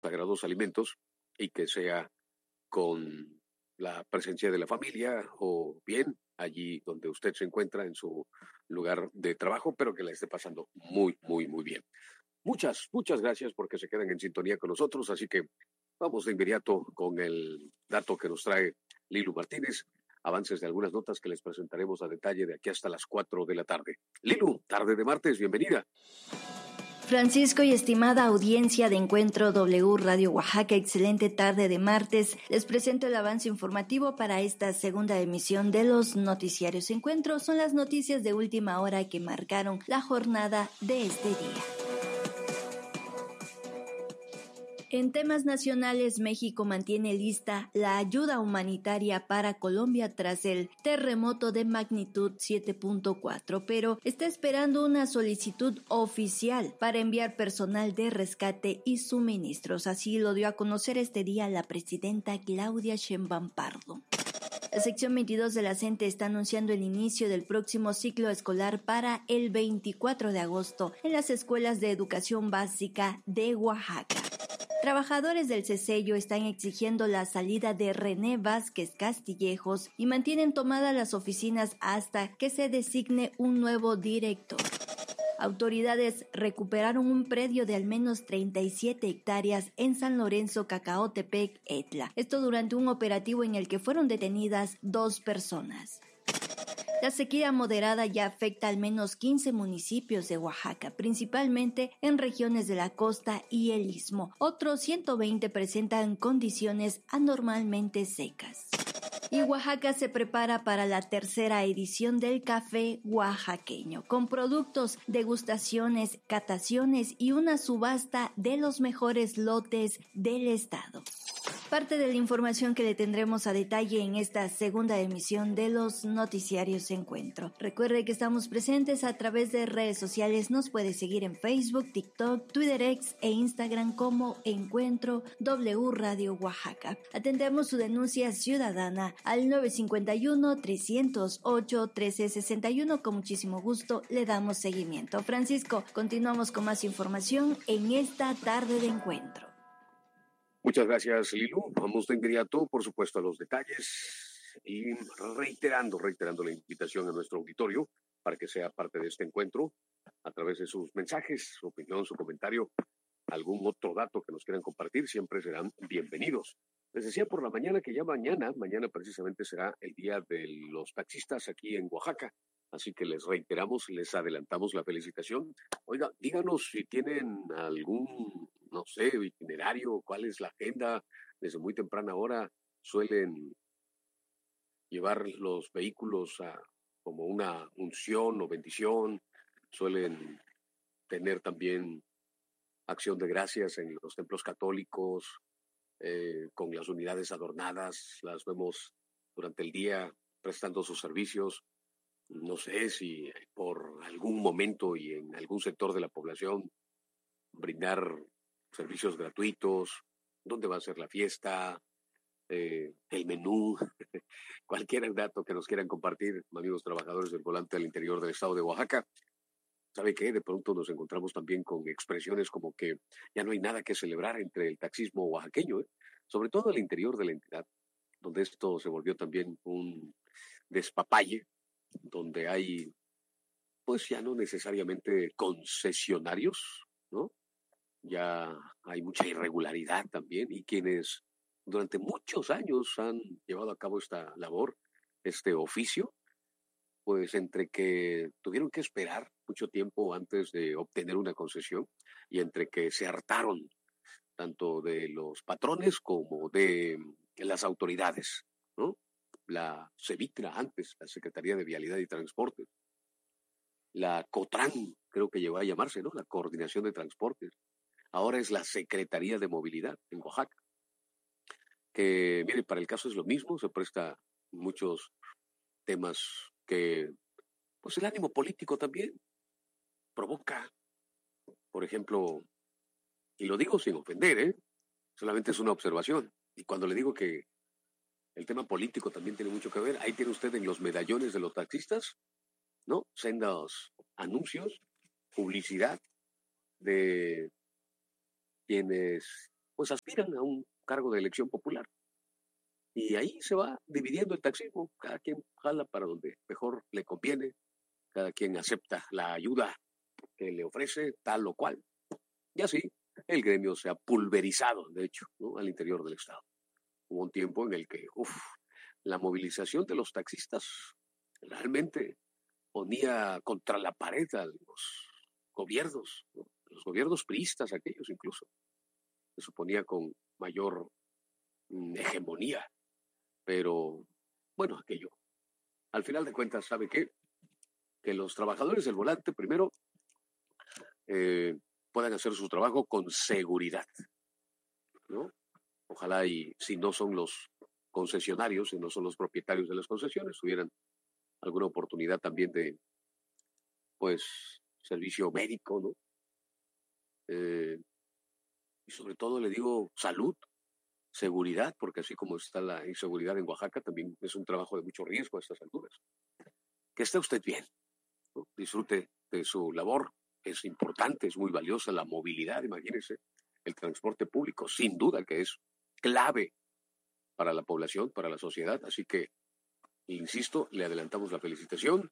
sagrados alimentos y que sea con la presencia de la familia o bien allí donde usted se encuentra en su lugar de trabajo, pero que la esté pasando muy, muy, muy bien. Muchas, muchas gracias porque se quedan en sintonía con nosotros, así que vamos de inmediato con el dato que nos trae Lilu Martínez, avances de algunas notas que les presentaremos a detalle de aquí hasta las 4 de la tarde. Lilu, tarde de martes, bienvenida. Francisco y estimada audiencia de Encuentro W Radio Oaxaca, excelente tarde de martes. Les presento el avance informativo para esta segunda emisión de los noticiarios Encuentro. Son las noticias de última hora que marcaron la jornada de este día. En temas nacionales, México mantiene lista la ayuda humanitaria para Colombia tras el terremoto de magnitud 7.4, pero está esperando una solicitud oficial para enviar personal de rescate y suministros. Así lo dio a conocer este día la presidenta Claudia Sheinbaum Pardo. La sección 22 de la CENTE está anunciando el inicio del próximo ciclo escolar para el 24 de agosto en las escuelas de educación básica de Oaxaca. Trabajadores del CESELLO están exigiendo la salida de René Vázquez Castillejos y mantienen tomadas las oficinas hasta que se designe un nuevo director. Autoridades recuperaron un predio de al menos 37 hectáreas en San Lorenzo, Cacaotepec, Etla. Esto durante un operativo en el que fueron detenidas 2 personas. La sequía moderada ya afecta al menos 15 municipios de Oaxaca, principalmente en regiones de la costa y el istmo. Otros 120 presentan condiciones anormalmente secas. Y Oaxaca se prepara para la tercera edición del Café Oaxaqueño, con productos, degustaciones, cataciones y una subasta de los mejores lotes del estado. Parte de la información que le tendremos a detalle en esta segunda emisión de los noticiarios Encuentro. Recuerde que estamos presentes a través de redes sociales. Nos puede seguir en Facebook, TikTok, Twitter X e Instagram como Encuentro W Radio Oaxaca. Atendemos su denuncia ciudadana al 951-308-1361. Con muchísimo gusto le damos seguimiento. Francisco, continuamos con más información en esta tarde de encuentro. Muchas gracias, Lilu. Vamos de inmediato, por supuesto, a los detalles y reiterando la invitación a nuestro auditorio para que sea parte de este encuentro a través de sus mensajes, su opinión, su comentario, algún otro dato que nos quieran compartir, siempre serán bienvenidos. Les decía por la mañana que ya mañana precisamente será el día de los taxistas aquí en Oaxaca. Así que les reiteramos, les adelantamos la felicitación. Oiga, díganos si tienen algún, no sé, itinerario, cuál es la agenda. Desde muy temprana hora suelen llevar los vehículos como una unción o bendición. Suelen tener también acción de gracias en los templos católicos, con las unidades adornadas. Las vemos durante el día prestando sus servicios. No sé si por algún momento y en algún sector de la población brindar servicios gratuitos, dónde va a ser la fiesta, el menú, cualquier dato que nos quieran compartir, amigos trabajadores del volante al interior del estado de Oaxaca. ¿Sabe qué? De pronto nos encontramos también con expresiones como que ya no hay nada que celebrar entre el taxismo oaxaqueño, sobre todo al interior de la entidad, donde esto se volvió también un despapalle, donde hay, pues ya no necesariamente concesionarios, ¿no? Ya hay mucha irregularidad también y quienes durante muchos años han llevado a cabo esta labor, este oficio, pues entre que tuvieron que esperar mucho tiempo antes de obtener una concesión y entre que se hartaron tanto de los patrones como de las autoridades, ¿no? La CEVITRA antes, la Secretaría de Vialidad y Transporte, la COTRAN, creo que llegó a llamarse, ¿no? La Coordinación de Transportes. Ahora es la Secretaría de Movilidad en Oaxaca, que, mire, para el caso es lo mismo, se presta muchos temas que, pues el ánimo político también provoca. Por ejemplo, y lo digo sin ofender, solamente es una observación. Y cuando le digo que el tema político también tiene mucho que ver, ahí tiene usted en los medallones de los taxistas, ¿no? Sendos anuncios, publicidad de quienes pues aspiran a un cargo de elección popular. Y ahí se va dividiendo el taxismo. Cada quien jala para donde mejor le conviene. Cada quien acepta la ayuda que le ofrece tal o cual. Y así el gremio se ha pulverizado, de hecho, ¿no?, al interior del Estado. Hubo un tiempo en el que la movilización de los taxistas realmente ponía contra la pared a los gobiernos, ¿no?, los gobiernos priistas aquellos incluso. Se suponía con mayor hegemonía. Pero, bueno, aquello, al final de cuentas, ¿sabe qué? Que los trabajadores del volante primero puedan hacer su trabajo con seguridad, ¿no? Ojalá y si no son los concesionarios, si no son los propietarios de las concesiones, tuvieran alguna oportunidad también de, pues, servicio médico, ¿no? Y sobre todo le digo salud, seguridad, porque así como está la inseguridad en Oaxaca, también es un trabajo de mucho riesgo a estas alturas. Que esté usted bien, ¿no? Disfrute de su labor, es importante, es muy valiosa la movilidad, imagínese, el transporte público, sin duda que es clave para la población, para la sociedad, así que, insisto, le adelantamos la felicitación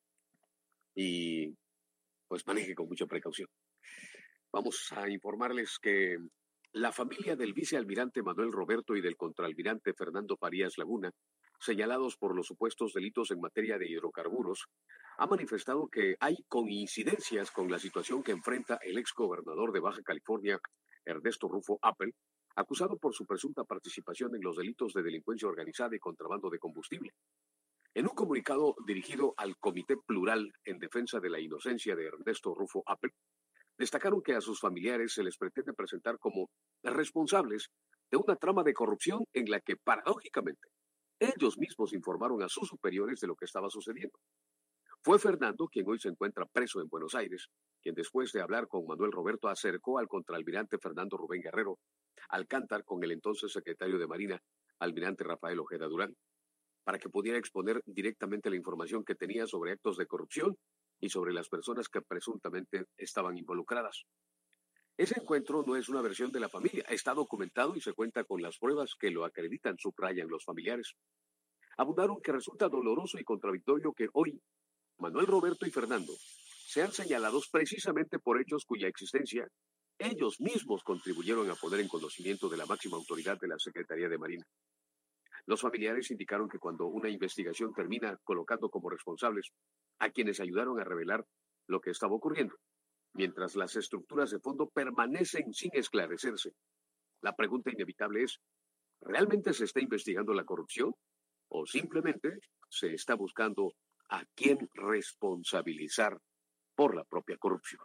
y pues maneje con mucha precaución. Vamos a informarles que la familia del vicealmirante Manuel Roberto y del contraalmirante Fernando Farías Laguna, señalados por los supuestos delitos en materia de hidrocarburos, ha manifestado que hay coincidencias con la situación que enfrenta el exgobernador de Baja California, Ernesto Rufo Appel, acusado por su presunta participación en los delitos de delincuencia organizada y contrabando de combustible. En un comunicado dirigido al Comité Plural en defensa de la inocencia de Ernesto Rufo Appel, destacaron que a sus familiares se les pretende presentar como responsables de una trama de corrupción en la que, paradójicamente, ellos mismos informaron a sus superiores de lo que estaba sucediendo. Fue Fernando, quien hoy se encuentra preso en Buenos Aires, quien después de hablar con Manuel Roberto acercó al contraalmirante Fernando Rubén Guerrero Alcántar con el entonces secretario de Marina, almirante Rafael Ojeda Durán, para que pudiera exponer directamente la información que tenía sobre actos de corrupción y sobre las personas que presuntamente estaban involucradas. Ese encuentro no es una versión de la familia, está documentado y se cuenta con las pruebas que lo acreditan, subrayan los familiares. Abundaron que resulta doloroso y contradictorio que hoy Manuel Roberto y Fernando sean señalados precisamente por hechos cuya existencia ellos mismos contribuyeron a poner en conocimiento de la máxima autoridad de la Secretaría de Marina. Los familiares indicaron que cuando una investigación termina colocando como responsables a quienes ayudaron a revelar lo que estaba ocurriendo, mientras las estructuras de fondo permanecen sin esclarecerse, la pregunta inevitable es, ¿realmente se está investigando la corrupción o simplemente se está buscando a quién responsabilizar por la propia corrupción?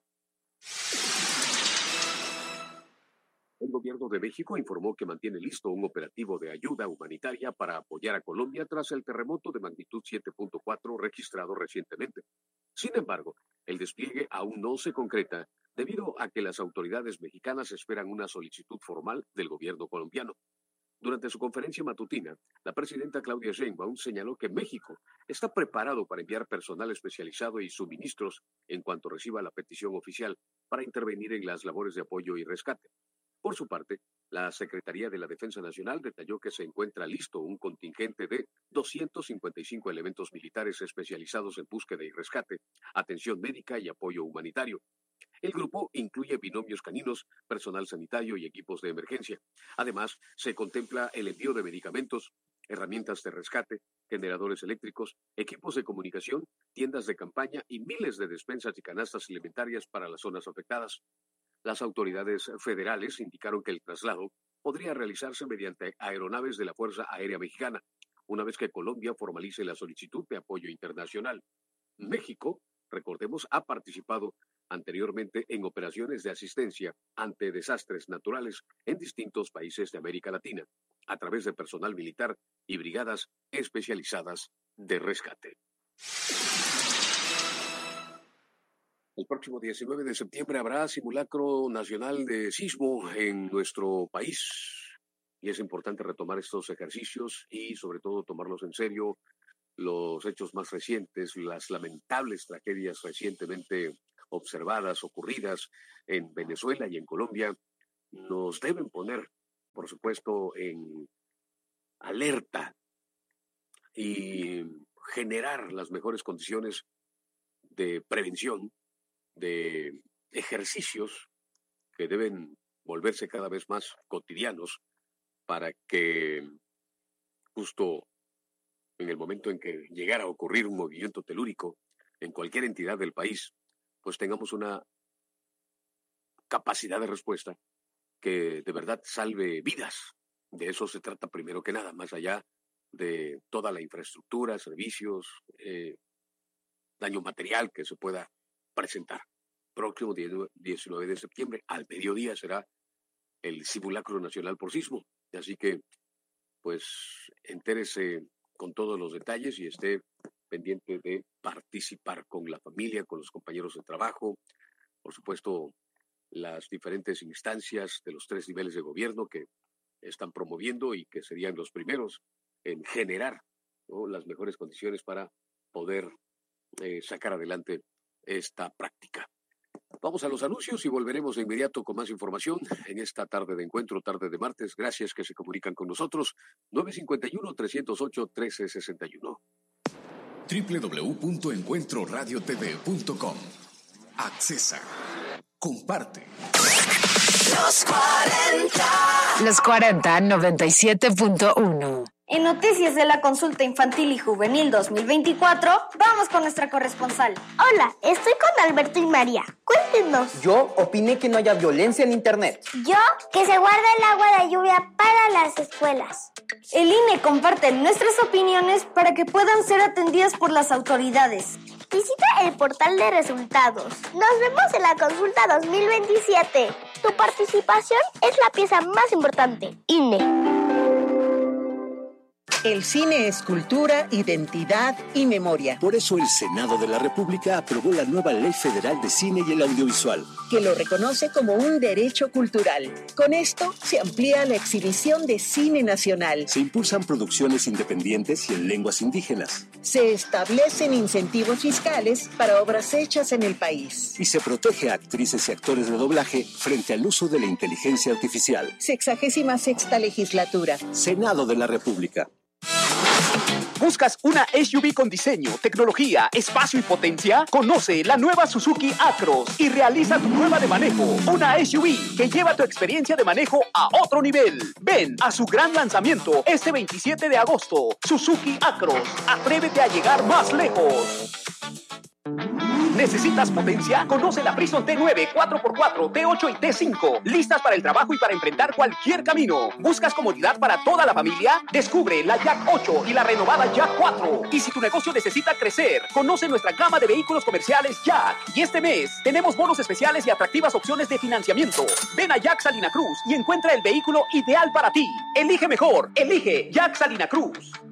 El gobierno de México informó que mantiene listo un operativo de ayuda humanitaria para apoyar a Colombia tras el terremoto de magnitud 7.4 registrado recientemente. Sin embargo, el despliegue aún no se concreta debido a que las autoridades mexicanas esperan una solicitud formal del gobierno colombiano. Durante su conferencia matutina, la presidenta Claudia Sheinbaum señaló que México está preparado para enviar personal especializado y suministros en cuanto reciba la petición oficial para intervenir en las labores de apoyo y rescate. Por su parte, la Secretaría de la Defensa Nacional detalló que se encuentra listo un contingente de 255 elementos militares especializados en búsqueda y rescate, atención médica y apoyo humanitario. El grupo incluye binomios caninos, personal sanitario y equipos de emergencia. Además, se contempla el envío de medicamentos, herramientas de rescate, generadores eléctricos, equipos de comunicación, tiendas de campaña y miles de despensas y canastas alimentarias para las zonas afectadas. Las autoridades federales indicaron que el traslado podría realizarse mediante aeronaves de la Fuerza Aérea Mexicana, una vez que Colombia formalice la solicitud de apoyo internacional. México, recordemos, ha participado anteriormente en operaciones de asistencia ante desastres naturales en distintos países de América Latina, a través de personal militar y brigadas especializadas de rescate. El próximo 19 de septiembre habrá simulacro nacional de sismo en nuestro país y es importante retomar estos ejercicios y sobre todo tomarlos en serio. Los hechos más recientes, las lamentables tragedias recientemente observadas, ocurridas en Venezuela y en Colombia, nos deben poner, por supuesto, en alerta y generar las mejores condiciones de prevención, de ejercicios que deben volverse cada vez más cotidianos para que justo en el momento en que llegara a ocurrir un movimiento telúrico en cualquier entidad del país, pues tengamos una capacidad de respuesta que de verdad salve vidas. De eso se trata primero que nada, más allá de toda la infraestructura, servicios, daño material que se pueda presentar. Próximo 19 de septiembre, al mediodía, será el simulacro nacional por sismo. Así que, pues, entérese con todos los detalles y esté pendiente de participar con la familia, con los compañeros de trabajo, por supuesto, las diferentes instancias de los 3 niveles de gobierno que están promoviendo y que serían los primeros en generar, ¿no?, las mejores condiciones para poder sacar adelante esta práctica. Vamos a los anuncios y volveremos de inmediato con más información en esta tarde de encuentro, tarde de martes. Gracias que se comunican con nosotros. 951-308-1361. www.encuentroradiotv.com. Accesa. Comparte. Los 40. Los 40, 97.1. En Noticias de la Consulta Infantil y Juvenil 2024, vamos con nuestra corresponsal. Hola, estoy con Alberto y María. Cuéntenos. Yo opiné que no haya violencia en Internet. Yo, que se guarde el agua de lluvia para las escuelas. El INE comparte nuestras opiniones para que puedan ser atendidas por las autoridades. Visita el portal de resultados. Nos vemos en la consulta 2027. Tu participación es la pieza más importante. INE. El cine es cultura, identidad y memoria. Por eso el Senado de la República aprobó la nueva Ley Federal de Cine y el Audiovisual, que lo reconoce como un derecho cultural. Con esto se amplía la exhibición de cine nacional. Se impulsan producciones independientes y en lenguas indígenas. Se establecen incentivos fiscales para obras hechas en el país. Y se protege a actrices y actores de doblaje frente al uso de la inteligencia artificial. 66ª legislatura. Senado de la República. ¿Buscas una SUV con diseño, tecnología, espacio y potencia? Conoce la nueva Suzuki Acros y realiza tu prueba de manejo. Una SUV que lleva tu experiencia de manejo a otro nivel. Ven a su gran lanzamiento este 27 de agosto. Suzuki Acros. Atrévete a llegar más lejos. ¿Necesitas potencia? Conoce la Prison T9, 4x4, T8 y T5. Listas para el trabajo y para enfrentar cualquier camino. ¿Buscas comodidad para toda la familia? Descubre la Jack 8 y la renovada Jack 4. Y si tu negocio necesita crecer, conoce nuestra gama de vehículos comerciales Jack. Y este mes tenemos bonos especiales y atractivas opciones de financiamiento. Ven a Jack Salina Cruz y encuentra el vehículo ideal para ti. Elige mejor. Elige Jack Salina Cruz.